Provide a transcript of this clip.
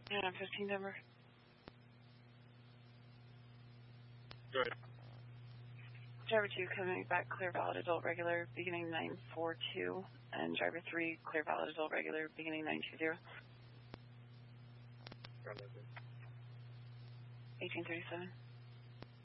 Yeah, 15 Denver. Go ahead. Driver 2 coming back, clear valid adult regular, beginning 942, and driver 3, clear valid adult regular, beginning 920. 1837.